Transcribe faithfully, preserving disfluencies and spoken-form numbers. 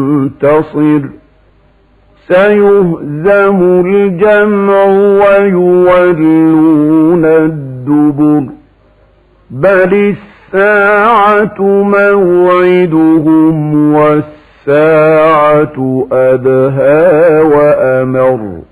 ينتصر سيهزم الجمع ويولون الدبر بل الساعة موعدهم والساعة أدهى وأمر